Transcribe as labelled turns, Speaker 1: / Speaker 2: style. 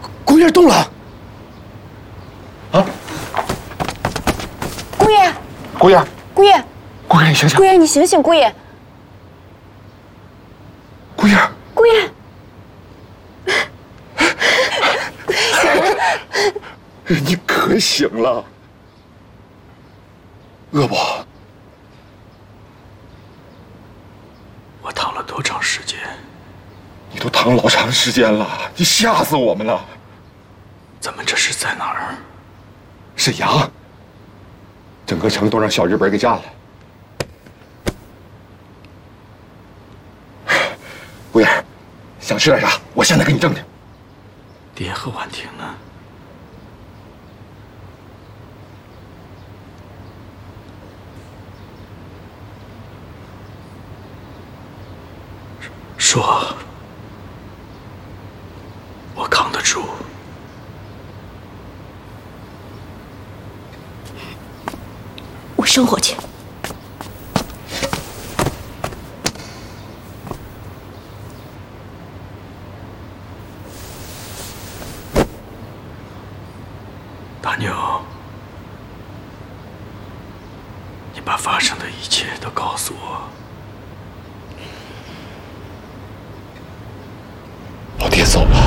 Speaker 1: 姑爷动了！啊！
Speaker 2: 姑爷，
Speaker 1: 姑爷，
Speaker 2: 姑爷，
Speaker 1: 姑爷，你醒醒！
Speaker 2: 姑爷，你醒醒！姑爷，
Speaker 1: 姑爷，
Speaker 2: 姑爷，
Speaker 1: 你可醒了？饿不？
Speaker 3: 我躺了多长时间？
Speaker 1: 你都躺老长时间了，你吓死我们了！
Speaker 3: 咱们这是在哪儿？
Speaker 1: 沈阳，整个城都让小日本给占了。姑爷，想吃点啥？我现在给你挣去。
Speaker 3: 爹和婉婷呢？说，我扛得住。
Speaker 2: 我生火去。
Speaker 3: 大妞，你把发生的一切都告诉我。
Speaker 1: 老爹走了。